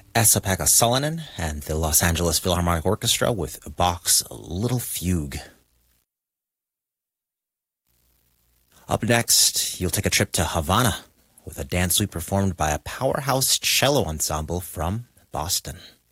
Esa-Pekka Salonen and the Los Angeles Philharmonic Orchestra with Bach's Little Fugue. Up next, you'll take a trip to Havana with a dance suite performed by a powerhouse cello ensemble from Boston.